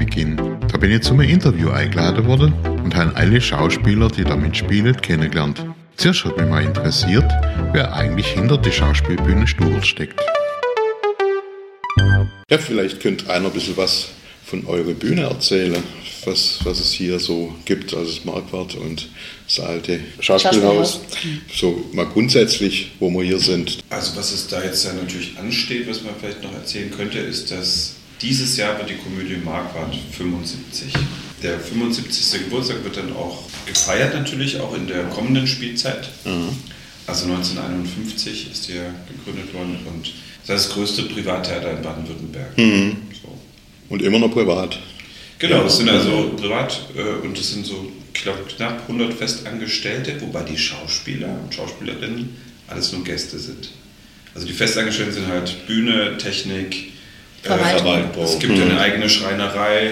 Beginn. Da bin ich zu einem Interview eingeladen worden und habe alle Schauspieler, die da mitspielen, kennengelernt. Zuerst hat mich mal interessiert, wer eigentlich hinter der Schauspielbühne Stubert steckt. Ja, vielleicht könnt einer ein bisschen was von eurer Bühne erzählen, was es hier so gibt, also das Marquardt und das alte Schauspielhaus. So mal grundsätzlich, wo wir hier sind. Also was es da jetzt ja natürlich ansteht, was man vielleicht noch erzählen könnte, ist, dass dieses Jahr wird die Komödie Marquardt 75. Der 75. Geburtstag wird dann auch gefeiert natürlich, auch in der kommenden Spielzeit. Mhm. Also 1951 ist die ja gegründet worden und das ist das größte Privattheater in Baden-Württemberg. Mhm. So. Und immer noch privat. Genau, das sind also privat und das sind so, ich glaube, knapp 100 Festangestellte, wobei die Schauspieler und Schauspielerinnen alles nur Gäste sind. Also die Festangestellten sind halt Bühne, Technik, Verwaltung. Es gibt eine eigene Schreinerei,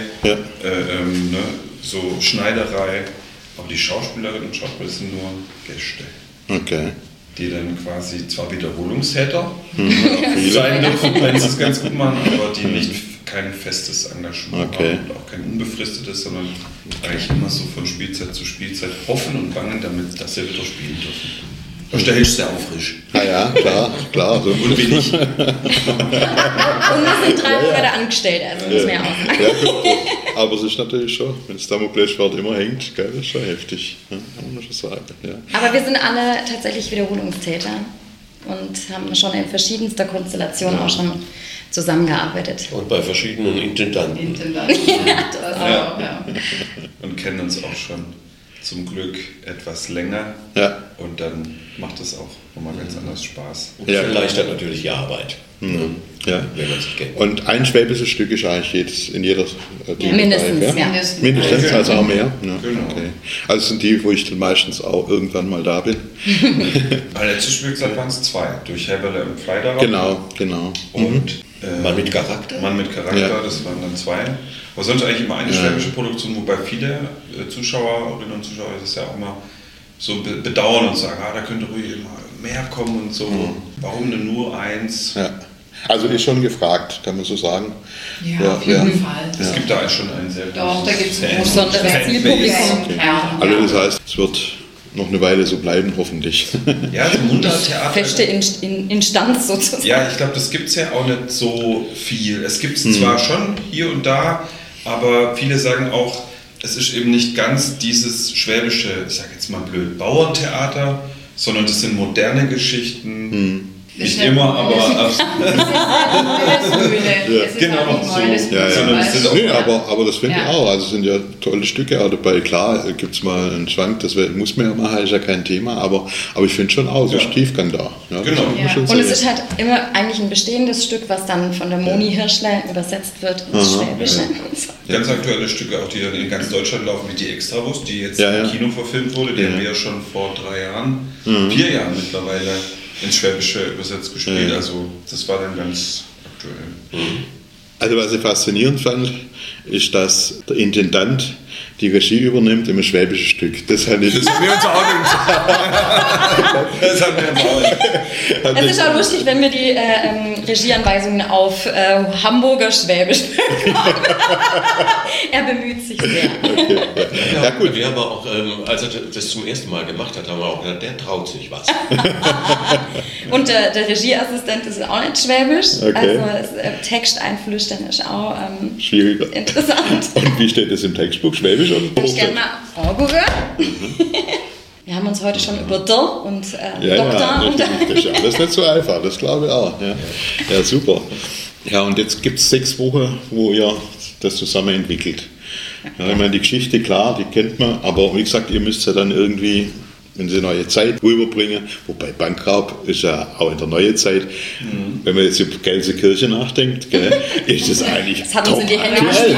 so Schneiderei, aber die Schauspielerinnen und Schauspieler sind nur Gäste. Okay. Die dann quasi zwar Wiederholungstäter sein dürfen, wenn sie es ganz gut machen, aber die nicht kein festes Engagement haben und auch kein unbefristetes, sondern eigentlich immer so von Spielzeit zu Spielzeit hoffen und bangen damit, dass sie wieder spielen dürfen. Da hältst du ja auch frisch. Ja, klar. So. Und bin ich. Und wir sind 3 Monate angestellt, also muss man ja auch sagen. Ja, aber es ist natürlich schon, wenn das Damoklesschwert immer hängt, das ist schon heftig. Ja, kann man schon sagen. Ja. Aber wir sind alle tatsächlich Wiederholungstäter und haben schon in verschiedenster Konstellation auch schon zusammengearbeitet. Und bei verschiedenen Intendanten. Ja. Und kennen uns auch schon zum Glück etwas länger. Ja. Und dann macht es auch nochmal ganz anders Spaß. Und erleichtert natürlich die Arbeit. Mhm. Ja. Wenn man sich kennt. Und ein schwäbisches Stück ist eigentlich in jeder mindestens, ja? Mindestens, also auch mehr. Ja. Genau. Okay. Also sind die, wo ich dann meistens auch irgendwann mal da bin. Bei der Spielzeit waren es 2, durch Heberle und Pfleiderer. Genau. Und Mann mit Charakter. Mann mit Charakter, das waren dann 2. Aber sonst eigentlich immer eine schwäbische Produktion, wobei viele Zuschauerinnen und Zuschauer das ja auch immer so bedauern und sagen, da könnte ruhig immer mehr kommen und so. Warum denn nur 1? Ja. Also ist schon gefragt, kann man so sagen. Ja, auf jeden Fall. Es gibt da schon einen sehr Doch, da gibt es ein besonderes Zielpublikum. Okay. Also das heißt, es wird noch eine Weile so bleiben, hoffentlich. Ja, also Mundart-Theater. Feste Instanz sozusagen. Ja, ich glaube, das gibt es ja auch nicht so viel. Es gibt es zwar schon hier und da, aber viele sagen auch, es ist eben nicht ganz dieses schwäbische, ich sage jetzt mal blöd, Bauerntheater, sondern das sind moderne Geschichten. Nicht immer, aber genau so. Aber das finde ich auch. Also es sind ja tolle Stücke auch dabei. Klar, gibt es mal einen Schwank, das muss man ja machen, ist ja kein Thema, aber ich finde schon auch, so ist Tiefgang da. Ja, genau. Und es ist halt immer eigentlich ein bestehendes Stück, was dann von der Moni Hirschler übersetzt wird ins Schwäbische. Ja. Ganz aktuelle Stücke, auch die dann in ganz Deutschland laufen, wie die Extrawurst, die jetzt im Kino verfilmt wurde, die haben wir ja schon vor 3 Jahren, 4 Jahren mittlerweile ins Schwäbische übersetzt gespielt. Also das war dann ganz aktuell. Also was ich faszinierend fand, ist, dass der Intendant die Regie übernimmt im schwäbischen Stück. Das haben wir uns auch Es ist auch lustig, wenn wir die Regieanweisungen auf Hamburger Schwäbisch bekommen. Er bemüht sich sehr. Okay. Ja, gut. Wir haben auch, als er das zum ersten Mal gemacht hat, haben wir auch gesagt, der traut sich was. Und der Regieassistent ist auch nicht schwäbisch. Okay. Also Text einflüstern ist auch schwieriger. Interessant. Und wie steht das im Textbuch? Schwäbisch oder Ich gerne mal angucken. Wir haben uns heute schon über der und Doktor das ist ja alles nicht so einfach, das glaube ich auch. Ja, super. Ja, und jetzt gibt es 6 Wochen, wo ihr das zusammen entwickelt. Ja, ich meine, die Geschichte, klar, die kennt man, aber wie gesagt, ihr müsst ja dann irgendwie, wenn Sie neue Zeit rüberbringen, wobei Bankraub ist ja auch in der neuen Zeit, wenn man jetzt über Gelsenkirchen nachdenkt, gell, ist das eigentlich das hat uns in die Hände aktuell.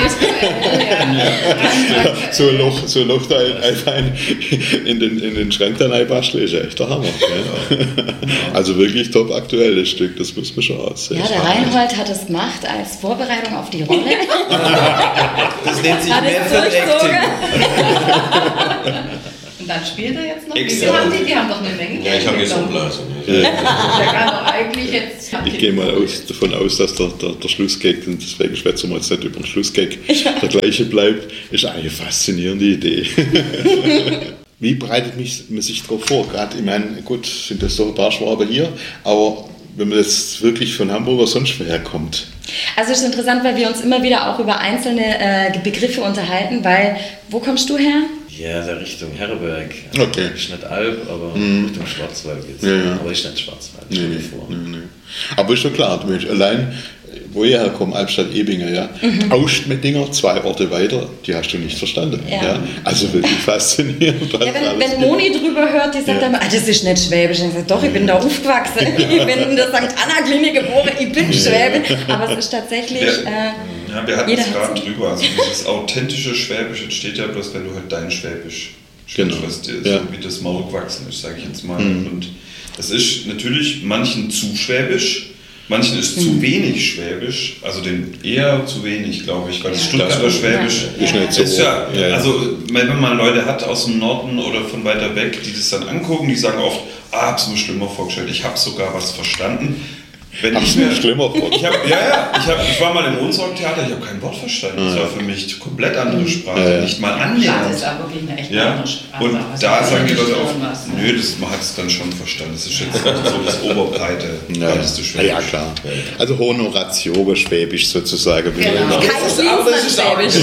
So ein Loch da einfach in den Schrank da reinbasteln, ist ja echt der Hammer. Gell? Also wirklich top aktuelles Stück, das muss man schon aussehen. Ja, der Reinhold hat es gemacht als Vorbereitung auf die Rolle. Das nennt sich Hat Method Acting. Und dann spielt er jetzt noch. Wie Extra. viel haben die? Die haben doch eine Menge. Ja, ich habe jetzt Umblasen. Der kann doch eigentlich jetzt. Ich gehe mal davon aus, dass der Schlussgag, und deswegen schwätzen wir jetzt nicht über den Schlussgag, der gleiche bleibt. Ist eine faszinierende Idee. Wie bereitet man sich darauf vor? Gerade, ich meine, gut, sind das doch ein paar Schwaben hier, aber wenn man jetzt wirklich von Hamburg oder sonst woher kommt. Also es ist interessant, weil wir uns immer wieder auch über einzelne Begriffe unterhalten, weil, wo kommst du her? Ja, da Richtung Herberg. Okay. Ist nicht Alp, aber Richtung Schwarzwald geht's. Ja. Aber ist nicht Schwarzwald. Nee. Aber ist schon klar, du Mensch, allein, wo ich herkomme, Albstadt-Ebinger, ja, Austmettinger, 2 Orte weiter, die hast du nicht verstanden. Ja. Also wirklich faszinierend. Ja, wenn Moni drüber hört, die sagt dann, das ist nicht Schwäbisch. Und ich sage, doch, ich bin da aufgewachsen. Ich bin in der St. Anna-Klinik geboren, ich bin Schwäbin. Aber es ist tatsächlich... Ja, wir hatten es gerade drüber. Also dieses authentische Schwäbisch entsteht ja bloß, wenn du halt dein Schwäbisch sprichst, was dir so wie das Maul gewachsen ist, sage ich jetzt mal. Und das ist natürlich manchen zu schwäbisch, manchen ist zu wenig Schwäbisch, also den eher zu wenig, glaube ich, weil das Stuttgarter Schwäbisch ist ja, also wenn man Leute hat aus dem Norden oder von weiter weg, die das dann angucken, die sagen oft, hab's mir schlimmer vorgestellt, ich habe sogar was verstanden. Wenn ich mir schlimmer vorgestellt. Ich war mal im Ohnsorg-Theater, ich habe kein Wort verstanden. Das war für mich eine komplett andere Sprache, nicht mal annähernd. Das ist aber wirklich eine echt andere Sprache. Und da sagen die Leute auch, nö, man hat es dann schon verstanden. Das ist jetzt so das breiteste Schwäbisch. Ja, klar. Also Honoratio Schwäbisch sozusagen. Genau. Kein Schwäbisch.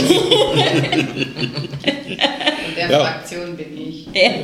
In der Fraktion bin ich.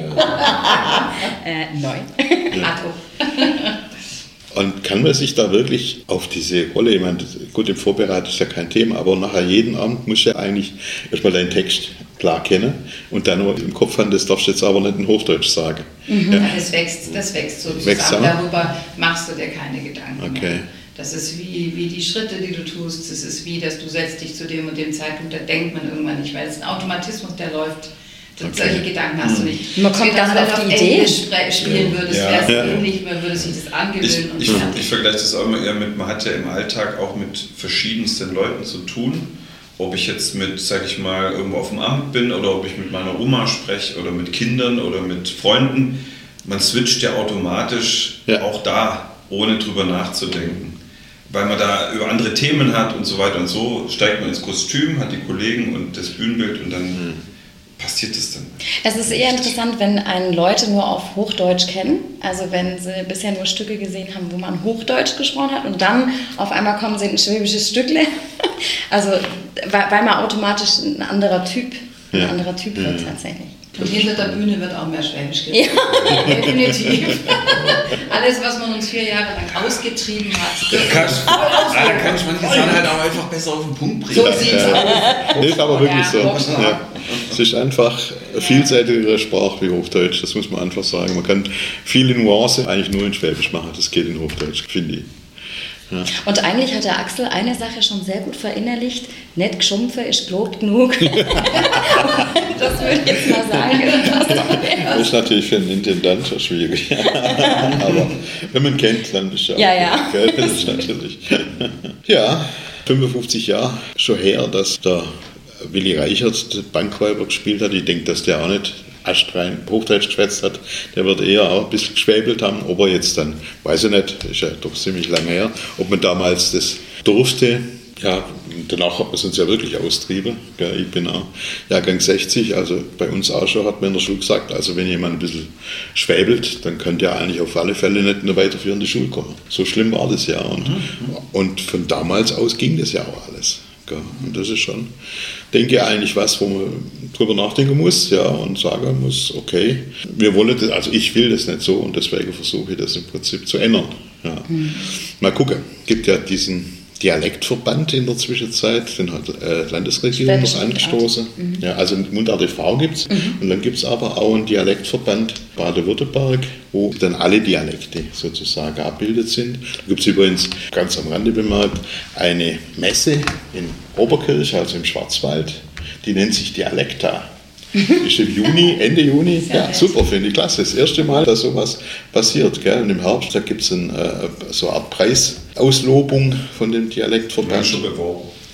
Neu. Atto. Und kann man sich da wirklich auf diese Rolle, ich meine, gut, im Vorbereitung ist ja kein Thema, aber nachher jeden Abend musst du ja eigentlich erstmal deinen Text klar kennen und dann nur im Kopf haben, das darfst du jetzt aber nicht in Hochdeutsch sagen. Ja, das wächst so zusammen, darüber machst du dir keine Gedanken. Okay. Das ist wie die Schritte, die du tust, das ist wie, dass du setzt dich zu dem und dem Zeitpunkt, da denkt man irgendwann nicht, weil es ein Automatismus, der läuft. Solche Gedanken hast du nicht. Man kommt gar nicht auf die Idee. Englisch spielen würdest, wäre es ähnlich, man würde sich das angewöhnen. Ich vergleiche das auch immer eher mit, man hat ja im Alltag auch mit verschiedensten Leuten zu tun. Ob ich jetzt mit, sag ich mal, irgendwo auf dem Amt bin oder ob ich mit meiner Oma spreche oder mit Kindern oder mit Freunden. Man switcht ja automatisch auch da, ohne drüber nachzudenken. Weil man da über andere Themen hat und so weiter und so, steigt man ins Kostüm, hat die Kollegen und das Bühnenbild und dann passiert es dann. Es ist eher interessant, wenn einen Leute nur auf Hochdeutsch kennen, also wenn sie bisher nur Stücke gesehen haben, wo man Hochdeutsch gesprochen hat und dann auf einmal kommen sie in ein schwäbisches Stückle, also weil man automatisch ein anderer Typ wird tatsächlich. Und hinter der Bühne wird auch mehr Schwäbisch geredet. Ja. Definitiv. Alles, was man uns 4 Jahre lang ausgetrieben hat. Da kann ich manche Sachen halt auch einfach besser auf den Punkt bringen. So sieht's aus. Das ist aber wirklich so. Ja. Es ist einfach eine vielseitigere Sprache wie Hochdeutsch, das muss man einfach sagen. Man kann viele Nuancen eigentlich nur in Schwäbisch machen, das geht in Hochdeutsch, finde ich. Ja. Und eigentlich hat der Axel eine Sache schon sehr gut verinnerlicht. Nicht geschumpfe ist gelobt genug. Das würde ich jetzt mal sagen. Das ist natürlich für einen Intendant schon schwierig. Aber wenn man kennt, dann ist ja. Ja. Okay, das ist natürlich. Ja, 55 Jahre schon her, dass der Willi Reichert Bankräuber gespielt hat. Ich denke, dass der auch nicht astrein Hochdeutsch geschwätzt hat. Der wird eher auch ein bisschen geschwäbelt haben, ob er jetzt dann, weiß ich nicht, ist ja doch ziemlich lange her, ob man damals das durfte. Ja, danach hat man es uns ja wirklich austrieben. Ich bin auch Jahrgang 60, also bei uns auch schon, hat man in der Schule gesagt, also wenn jemand ein bisschen schwäbelt, dann könnte er eigentlich auf alle Fälle nicht in eine weiterführende Schule kommen. So schlimm war das ja. Und von damals aus ging das ja auch alles. Und das ist schon, denke ich, eigentlich was, wo man drüber nachdenken muss, ja, und sagen muss, okay, wir wollen das, also ich will das nicht so und deswegen versuche ich das im Prinzip zu ändern. Ja. Mal gucken, es gibt ja diesen Dialektverband in der Zwischenzeit, den hat Landesregierung noch angestoßen. Ja, also Mundart e.V. gibt es und dann gibt es aber auch einen Dialektverband Baden-Württemberg, wo dann alle Dialekte sozusagen abgebildet sind. Da gibt es übrigens, ganz am Rande bemerkt, eine Messe in Oberkirch, also im Schwarzwald, die nennt sich Dialekta. Ist im Juni, Ende Juni. Ja, super, finde ich klasse. Das erste Mal, dass sowas passiert. Gell? Und im Herbst, da gibt es so eine Art Preisauslobung von dem Dialektverband. Schon beworben.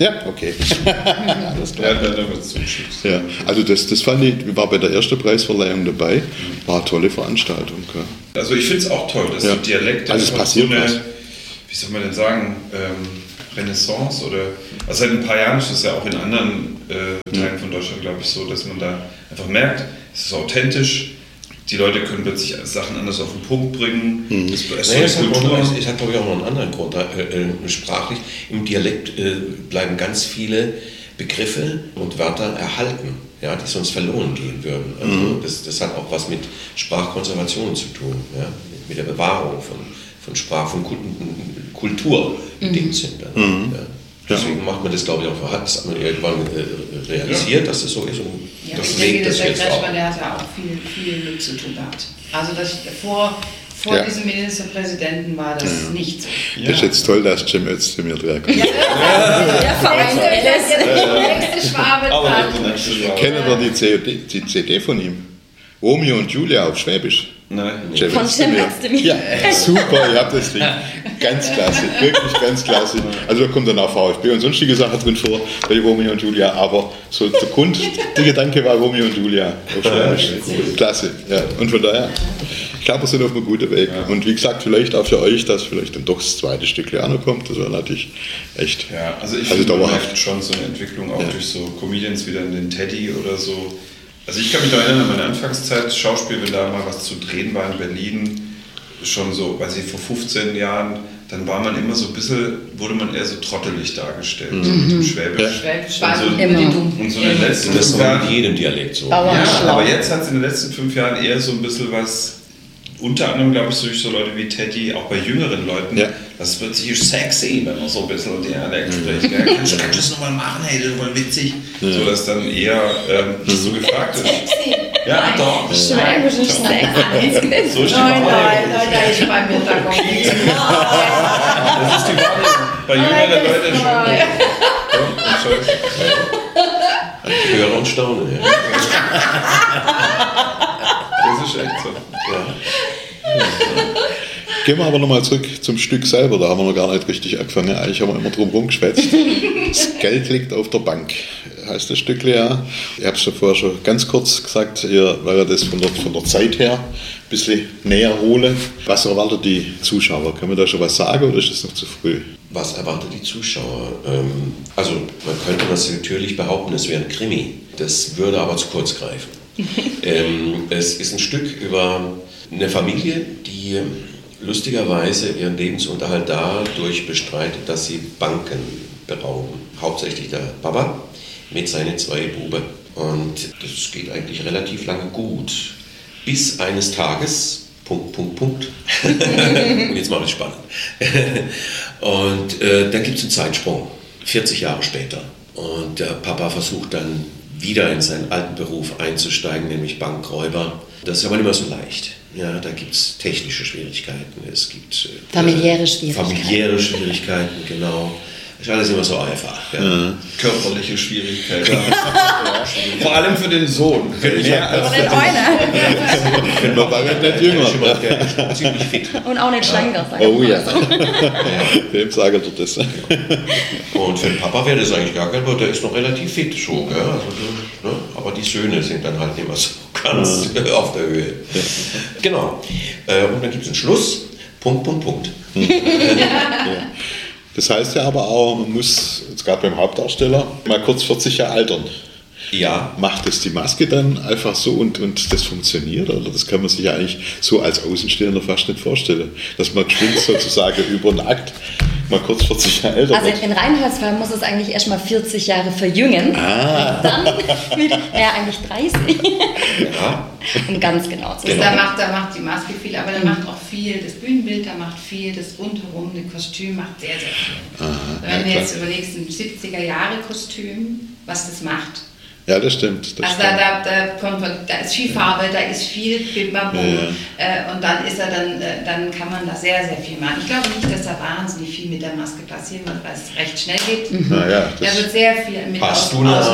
Ja, okay. Alles klar. Ja, da wird es zugeschickt. Ja, also das fand ich war bei der ersten Preisverleihung dabei, war eine tolle Veranstaltung. Ja. Also ich finde es auch toll, dass die Dialekte Also es einfach passiert was. wie soll man denn sagen, Renaissance oder, also seit ein paar Jahren ist das ja auch in anderen Teilen von Deutschland, glaube ich, so, dass man da einfach merkt, es ist authentisch, die Leute können plötzlich Sachen anders auf den Punkt bringen. Es hat, glaube ich, auch noch einen anderen Grund. Sprachlich, im Dialekt bleiben ganz viele Begriffe und Wörter erhalten, ja, die sonst verloren gehen würden. Also das hat auch was mit Sprachkonservation zu tun, ja, mit der Bewahrung von Sprache, von Kultur in dem Sinne. Ja. Deswegen macht man das, glaube ich, auch, hat es irgendwann realisiert, dass es so ist. Und Ja, das ich denke, das der jetzt auch. Kretschmann, der hat ja auch viel mit zu tun gehabt. Also vor diesem Ministerpräsidenten war das nicht so. Das ist jetzt toll, dass Cem Özdemir dran kommt. Der nächste Schwabe dran. Kennen wir die CD von ihm? Romeo und Julia auf Schwäbisch. Nein. Cem Von Cem Özdemir. Özdemir. Ja, super, ihr habt das Ding. Ganz klasse, wirklich ganz klasse. Also da kommt dann auch VfB und sonstige Sachen drin vor bei Romeo und Julia, aber so der Gedanke war Romeo und Julia auf Schwäbisch. Klasse, ja. Und von daher, ich glaube, wir sind auf einem guten Weg. Und wie gesagt, vielleicht auch für euch, dass vielleicht dann doch das zweite Stück auch noch kommt. Das wäre natürlich echt Also ich finde, man dauerhaft. merkt schon so eine Entwicklung auch durch so Comedians wie dann den Teddy oder so. Also ich kann mich noch erinnern an meine Anfangszeit, Schauspiel, wenn da mal was zu drehen war in Berlin, schon so, weiß ich, vor 15 Jahren, dann war man immer so ein bisschen, wurde man eher so trottelig dargestellt, so mit dem Schwäbisch. Schwäbisch Und so, immer die und so in den letzten Das ist 5 aber Jahren, in jedem Dialekt so. Bauern. ja, schlau. aber jetzt hat es in den letzten 5 Jahren eher so ein bisschen was, unter anderem glaube ich durch so Leute wie Teddy, auch bei jüngeren Leuten, das wird sich sexy, wenn man so ein bisschen Dialekt spricht. Gell? Kannst du das nochmal machen, hey, das ist voll witzig. So dass dann eher das so gefragt ist. Ja, doch. Schwäbische Sex. So ist die Nein, Wahrnehmung. da ist beim Mittag auch nichts. Das ist die Wahrnehmung. Bei jüngeren Leuten schon. Ja, Hören und Staunen. Ja. das ist echt so. Gehen wir aber nochmal zurück zum Stück selber, da haben wir noch gar nicht richtig angefangen. Eigentlich haben wir immer drum rumgeschwätzt. Das Geld liegt auf der Bank, heißt das Stück ja. Ich habe es ja vorher schon ganz kurz gesagt, ihr werdet das von der Zeit her ein bisschen näher holen. Was erwartet die Zuschauer? Können wir da schon was sagen oder ist das noch zu früh? Was erwartet die Zuschauer? Also man könnte das natürlich behaupten, es wäre ein Krimi. Das würde aber zu kurz greifen. Es ist ein Stück über eine Familie, die lustigerweise ihren Lebensunterhalt dadurch bestreitet, dass sie Banken berauben. Hauptsächlich der Papa mit seinen 2 Buben. Und das geht eigentlich relativ lange gut. Bis eines Tages, Und jetzt mache ich spannend. Und dann gibt es einen Zeitsprung, 40 Jahre später. Und der Papa versucht dann wieder in seinen alten Beruf einzusteigen, nämlich Bankräuber. Das ist aber nicht mehr so leicht. Ja, da gibt es technische Schwierigkeiten, es gibt Familiäre Schwierigkeiten. Familiäre Schwierigkeiten, genau. Ist alles immer so einfach. Ja. Körperliche Schwierigkeiten. Vor allem für den Sohn. Mehr als Und in Eune. Man war ja nicht jünger. Der ist schon ziemlich fit. Und auch nicht schlanker, sag ich Oh mal. ja, dem sage ich das. Und für den Papa wäre das eigentlich gar kein Problem, der ist noch relativ fit schon. Gell? Also, ne? Aber die Söhne sind dann halt nicht mehr so ganz auf der Höhe. Genau. Und dann gibt es einen Schluss. Punkt. Das heißt ja aber auch, man muss, jetzt gerade beim Hauptdarsteller, mal kurz 40 Jahre altern. Ja. Macht das die Maske dann einfach so und das funktioniert? Oder das kann man sich ja eigentlich so als Außenstehender fast nicht vorstellen. Dass man geschwind sozusagen über den Akt mal kurz 40 Jahre älter Also wird. in Reinholds Fall muss es eigentlich erstmal 40 Jahre verjüngen. Und dann wieder, eigentlich 30. Ja. Um ganz genau zu sein. Da macht die Maske viel, aber da macht auch viel das Bühnenbild, da macht viel das Rundherum, das Kostüm macht sehr, sehr viel. Wenn du jetzt überlegst, ein 70er-Jahre-Kostüm, was das macht. Ja, das stimmt. Das Also stimmt. da ist viel Farbe, da ist viel Bimbam und dann ist dann kann man da sehr, sehr viel machen. Ich glaube nicht, dass da wahnsinnig viel mit der Maske passieren wird, weil es recht schnell geht. Ja, Da wird sehr viel mit Hast du eine Ahnung?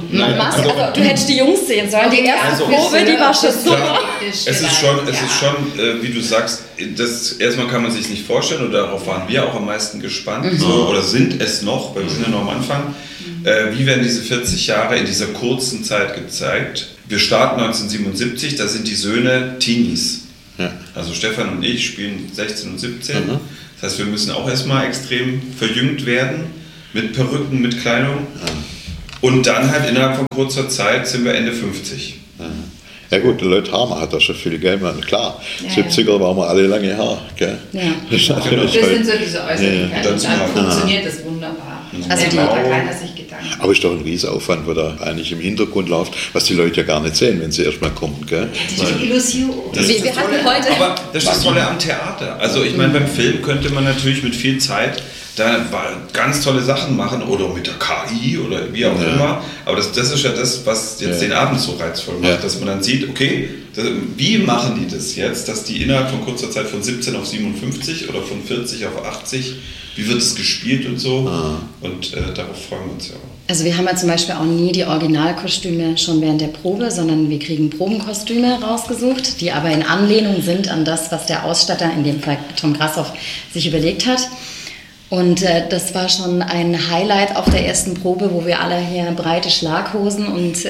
Also, du hättest die Jungs sehen sollen. Die erste Probe, die war schon so. Es ist schon, wie du sagst, erstmal kann man sich nicht vorstellen und darauf waren wir auch am meisten gespannt oder sind es noch, weil wir sind ja noch am Anfang. Wie werden diese 40 Jahre in dieser kurzen Zeit gezeigt? Wir starten 1977, da sind die Söhne Teenies. Ja. Also Stefan und ich spielen 16 und 17. Das heißt, wir müssen auch erstmal extrem verjüngt werden, mit Perücken, mit Kleidung. Und dann halt innerhalb von kurzer Zeit sind wir Ende 50. Ja gut, der Leute Harmer hat da schon viel Geld, klar. 70er waren wir alle lange Haar. Gell? Ja. Das sind so diese Äußerlichkeiten. Und dann funktioniert das wunderbar. Also da macht keiner sich Gedanken. Aber es ist doch ein Riesenaufwand, wo da eigentlich im Hintergrund läuft, was die Leute ja gar nicht sehen, wenn sie erstmal kommen. Gell? Das ist die Illusion. Wir hatten heute. Aber das ist das Tolle am Theater. Also ich meine, beim Film könnte man natürlich mit viel Zeit da ganz tolle Sachen machen oder mit der KI oder wie auch immer. Aber das ist ja das, was jetzt den Abend so reizvoll macht, dass man dann sieht, okay, wie machen die das jetzt, dass die innerhalb von kurzer Zeit von 17 auf 57 oder von 40 auf 80, wie wird es gespielt und so. Und darauf freuen wir uns ja auch. Also wir haben ja zum Beispiel auch nie die Originalkostüme schon während der Probe, sondern wir kriegen Probenkostüme rausgesucht, die aber in Anlehnung sind an das, was der Ausstatter, in dem Fall Tom Grashoff, sich überlegt hat. Und das war schon ein Highlight auf der ersten Probe, wo wir alle hier breite Schlaghosen und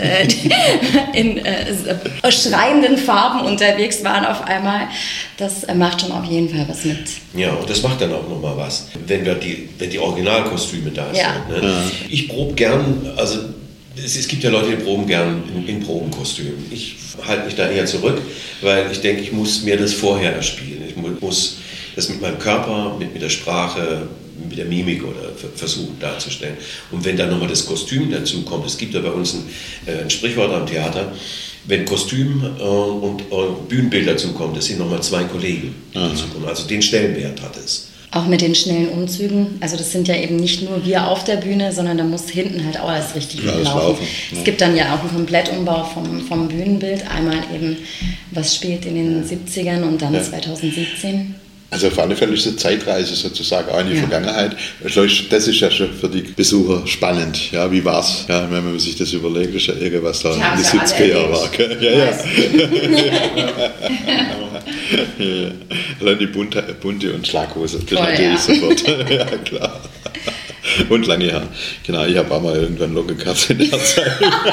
in schreienden Farben unterwegs waren auf einmal. Das macht schon auf jeden Fall was mit. Ja, und das macht dann auch nochmal was, wenn die Originalkostüme da sind. Ne? Ich probe gern, also es gibt ja Leute, die proben gern in Probenkostümen. Ich halte mich da eher zurück, weil ich denke, ich muss mir das vorher erspielen. Ich muss das mit meinem Körper, mit der Sprache, mit der Mimik oder versuchen darzustellen. Und wenn dann nochmal das Kostüm dazu kommt, es gibt ja bei uns ein Sprichwort am Theater, wenn Kostüm und Bühnenbild dazu kommt, das sind nochmal 2 Kollegen dazukommen. Also den Stellenwert hat es. Auch mit den schnellen Umzügen. Also das sind ja eben nicht nur wir auf der Bühne, sondern da muss hinten halt auch alles richtig gut laufen. Es gibt dann ja auch einen Komplettumbau vom Bühnenbild. Einmal eben, was spielt in den 70ern und dann 2017. Also auf alle Fälle ist es eine Zeitreise sozusagen auch in die Vergangenheit. Das ist ja schon für die Besucher spannend. Ja, wie war's? Ja, wenn man sich das überlegt, ist ja irgendwas da in den 70er Jahren war. Allein die bunte und Schlaghose, das natürlich sofort. Ja, klar. Und lange Haare. Genau, ich habe auch mal irgendwann Locken gehabt in der Zeit.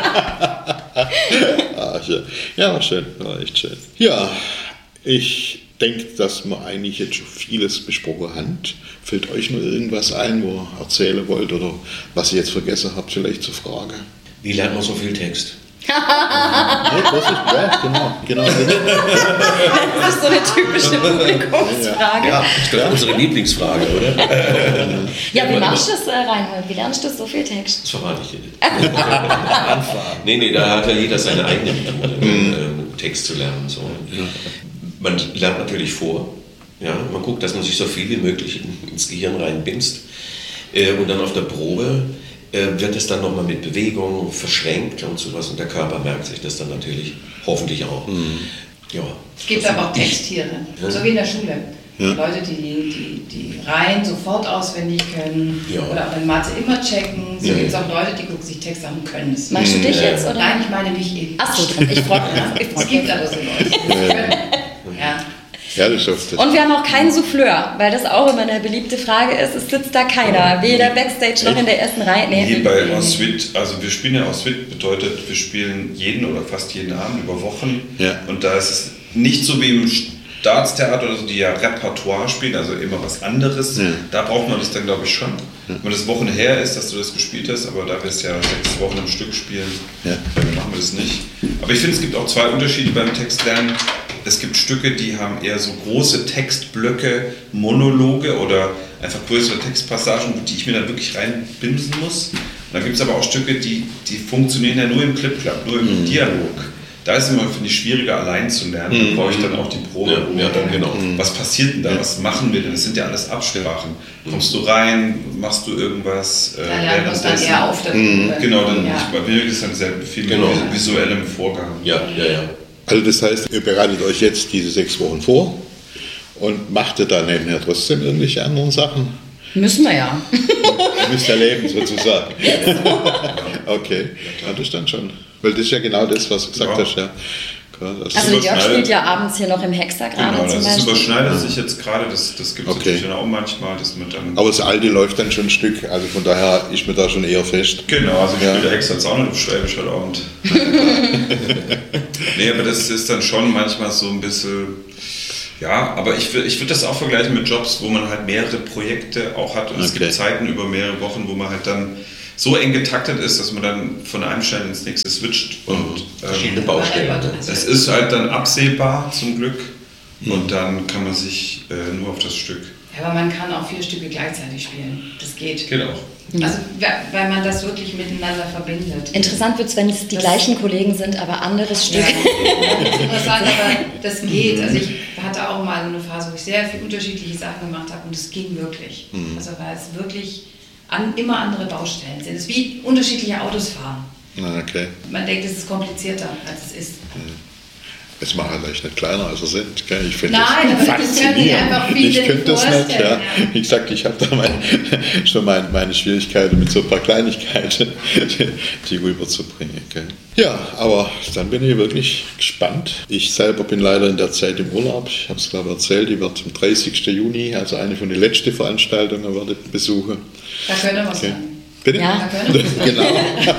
Ja, war schön, war echt schön. Ja, ich denke, dass wir eigentlich jetzt schon vieles besprochen haben. Fällt euch noch irgendwas ein, wo ihr erzählen wollt oder was ihr jetzt vergessen habt, vielleicht zur Frage? Wie lernt man so viel Text? Genau. Das ist so eine typische Publikumsfrage. Ja, ich glaube, unsere Lieblingsfrage, oder? Ja, wie machst du das, Reinhold? Wie lernst du so viel Text? Das verrate ich dir nicht. Nee, da hat ja jeder seine eigene Methode, Text zu lernen. So. Man lernt natürlich vor. Ja? Man guckt, dass man sich so viel wie möglich ins Gehirn reinbinst. Und dann auf der Probe wird es dann nochmal mit Bewegung verschränkt und sowas. Und der Körper merkt sich das dann natürlich hoffentlich auch. Ja. Es gibt aber auch Texttiere, so wie in der Schule. Ja. Leute, die Reihen sofort auswendig können oder auch in Mathe immer checken. So gibt es auch Leute, die gucken sich Texte an und können es. Meinst du dich jetzt? Oder? Nein, ich meine mich eben. Ach so, ich freue mich. Es gibt aber so Leute. Ja, das schafft es. Und wir haben auch keinen Souffleur, weil das auch immer eine beliebte Frage ist. Es sitzt da keiner, weder Backstage noch in der ersten Reihe. Nee, bei Ensuite, also wir spielen ja Ensuite, bedeutet, wir spielen jeden oder fast jeden Abend über Wochen. Ja. Und da ist es nicht so wie im Staatstheater oder so, die ja Repertoire spielen, also immer was anderes. Ja. Da braucht man das dann, glaube ich, schon. Wenn das Wochen her ist, dass du das gespielt hast, aber da wir es ja 6 Wochen am Stück spielen, machen wir das nicht. Aber ich finde, es gibt auch 2 Unterschiede beim Textlernen. Es gibt Stücke, die haben eher so große Textblöcke, Monologe oder einfach größere Textpassagen, die ich mir dann wirklich reinbimsen muss. Und dann gibt es aber auch Stücke, die funktionieren ja nur im Clip-Clap, nur im Dialog. Da ist es immer, finde ich, schwieriger allein zu lernen. Da brauche ich dann auch die Probe. Was passiert denn da? Was machen wir denn? Das sind ja alles Absprachen. Kommst du rein? Machst du irgendwas? Da lernt man es dann eher auf der Probe. Genau, bei mir ist es dann viel mit visuellem Vorgang. Ja. Also das heißt, ihr bereitet euch jetzt diese 6 Wochen vor und macht ihr dann nebenher trotzdem irgendwelche anderen Sachen? Müssen wir ja. Ihr müsst ja leben, sozusagen. Okay, ja, das dann schon. Weil das ist ja genau das, was du gesagt hast, ja. Also Jörg spielt ja abends hier noch im Hexer gerade Genau, zum Beispiel. das überschneidet sich jetzt gerade, das gibt es natürlich dann auch manchmal, dass man dann... Aber das Alte läuft dann schon ein Stück, also von daher ist mir da schon eher fest. Genau, also ich spiele der Hexer jetzt auch noch auf Schwäbisch heute Abend. Nee, aber das ist dann schon manchmal so ein bisschen... Ja, aber ich würd das auch vergleichen mit Jobs, wo man halt mehrere Projekte auch hat und es gibt Zeiten über mehrere Wochen, wo man halt dann so eng getaktet ist, dass man dann von einem Stellen ins nächste switcht und verschiedene Baustellen. Es ist halt dann absehbar zum Glück und dann kann man sich nur auf das Stück... Ja, aber man kann auch 4 Stücke gleichzeitig spielen. Das geht. Geht auch. Also, weil man das wirklich miteinander verbindet. Interessant wird es, wenn es die gleichen Kollegen sind, aber anderes Stück. Interessant, aber das geht. Also ich hatte auch mal eine Phase, wo ich sehr viele unterschiedliche Sachen gemacht habe und es ging wirklich. Also weil es wirklich immer andere Baustellen sind. Es ist wie unterschiedliche Autos fahren. Okay. Man denkt, es ist komplizierter, als es ist. Es macht halt echt nicht kleiner, als er sind. Ich finde Nein, das aber das können sich einfach viele Ich könnte das nicht, ja. Ja. Wie gesagt, ich habe da schon meine Schwierigkeiten mit so ein paar Kleinigkeiten, die rüberzubringen. Gell? Ja, aber dann bin ich wirklich gespannt. Ich selber bin leider in der Zeit im Urlaub. Ich habe es glaube ich erzählt, ich werde am 30. Juni, also eine von den letzten Veranstaltungen, werde besuchen. Da können wir was sagen. Bitte? Ja. Genau.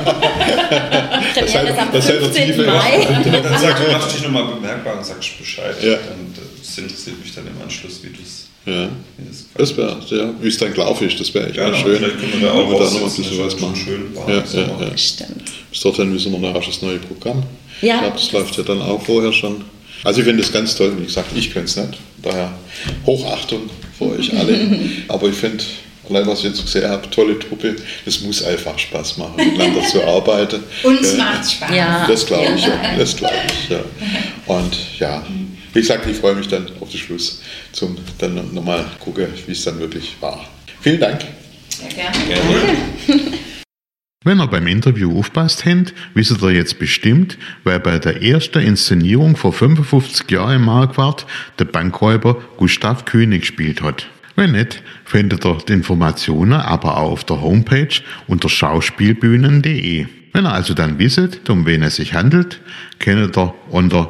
Premiere ist am das 15. Mai. Dann machst du dich nochmal bemerkbar und sagst Bescheid. Ja. Das interessiert mich dann im Anschluss, wie du es... Ja. Das wäre, ja, wie es dann gelaufen ist, das wäre echt mal schön. Vielleicht können wir da auch noch ein aussitzen, bisschen was machen. schön warm. Ja. Stimmt. Bis dorthin müssen wir nachher das neue Programm. Ja. Ich glaube, das läuft ja dann auch vorher schon. Also ich finde das ganz toll. Wie gesagt, ich könnte es nicht. Daher Hochachtung für euch alle. Aber ich finde, allein was ich jetzt gesehen habe, tolle Truppe. Das muss einfach Spaß machen, miteinander zu arbeiten. Uns macht Spaß. Ja. Das glaube ich, ja. Das glaube ich, ja. Und ja, wie gesagt, ich freue mich dann auf den Schluss, zum dann nochmal gucken, wie es dann wirklich war. Vielen Dank. Ja, gerne. Wenn ihr beim Interview aufpasst habt, wisst ihr jetzt bestimmt, wer bei der ersten Inszenierung vor 55 Jahren im Marquardt der Bankräuber Gustav König gespielt hat. Wenn nicht, findet ihr die Informationen aber auch auf der Homepage unter schauspielbühnen.de. Wenn ihr also dann wisst, um wen es sich handelt, könnt ihr unter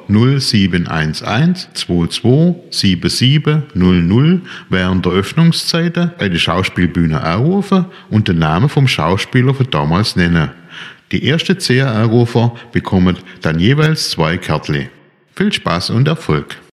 0711 22 77 00 während der Öffnungszeiten bei der Schauspielbühne anrufen und den Namen vom Schauspieler von damals nennen. Die ersten 10 Anrufer bekommen dann jeweils 2 Kärtchen. Viel Spaß und Erfolg!